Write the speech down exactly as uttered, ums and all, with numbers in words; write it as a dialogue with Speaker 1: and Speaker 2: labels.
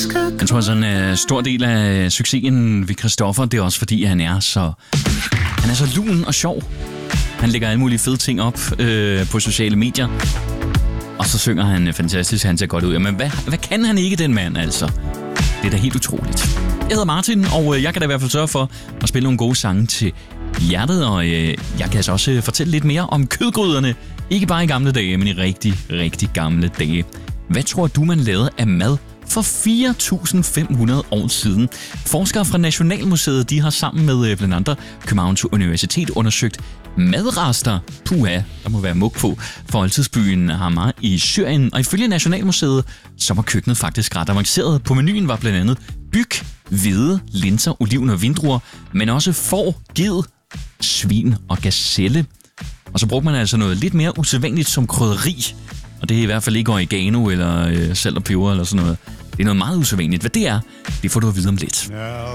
Speaker 1: Jeg tror, sådan en uh, stor del af succesen ved Christoffer, det er også fordi, han er så, han er så lun og sjov. Han lægger alle mulige fede ting op øh, på sociale medier. Og så synger han fantastisk, han ser godt ud. Jamen, hvad, hvad kan han ikke, den mand, altså? Det er da helt utroligt. Jeg hedder Martin, og jeg kan da i hvert fald sørge for at spille nogle gode sange til hjertet. Og øh, jeg kan altså også fortælle lidt mere om kødgryderne. Ikke bare i gamle dage, men i rigtig, rigtig gamle dage. Hvad tror du, man lavede af mad for fire tusind fem hundrede år siden? Forskere fra Nationalmuseet, de har sammen med blandt andet Københavns Universitet undersøgt madrester. Puha, der må være mug på. For oldtidsbyen Hamar i Syrien. Og ifølge Nationalmuseet, så var køkkenet faktisk ret avanceret. På menuen var blandt andet byg, hvede, linser, oliven og vindruer, men også får, ged, svin og gazelle. Og så brugte man altså noget lidt mere usædvanligt som krydderi. Og det er i hvert fald ikke oregano eller øh, salt og peber eller sådan noget. Det er noget meget usædvanligt. Hvad det er, det får du at vide om lidt.